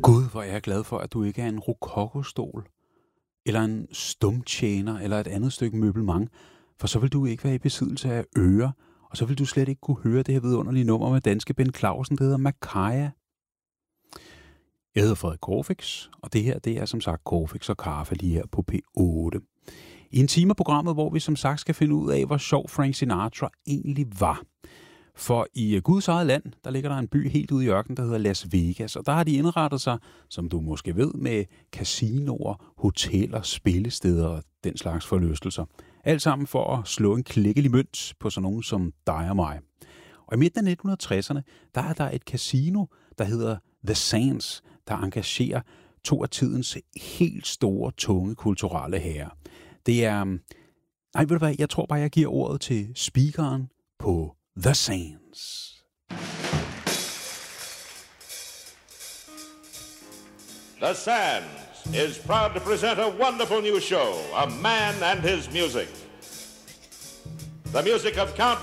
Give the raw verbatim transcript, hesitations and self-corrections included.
Gud, hvor er jeg glad for, at du ikke er en rokokostol, eller en stumtjener, eller et andet stykke møbelmang, for så vil du ikke være i besiddelse af ører, og så vil du slet ikke kunne høre det her vidunderlige nummer med danske Ben Clausen, det hedder Makaya. Jeg hedder Frederik Corfix, og det her, det er som sagt Corfix og Kaffe lige her på P otte. I en time af programmet, hvor vi som sagt skal finde ud af, hvor sjov Frank Sinatra egentlig var. For i Guds eget land, der ligger der en by helt ude i ørkenen, der hedder Las Vegas, og der har de indrettet sig, som du måske ved, med casinoer, hoteller, spillesteder og den slags forlystelser. Alt sammen for at slå en klækkelig mønt på sådan nogen som dig og mig. Og i midten af nitten tresserne, der er der et casino, der hedder The Sands, der engagerer to af tidens helt store, tunge kulturelle herrer. Det er... Nej, ved du hvad, jeg tror bare, jeg giver ordet til speakeren på The Sands. The Sands is proud to present a wonderful new show, A Man and His Music. The music of Count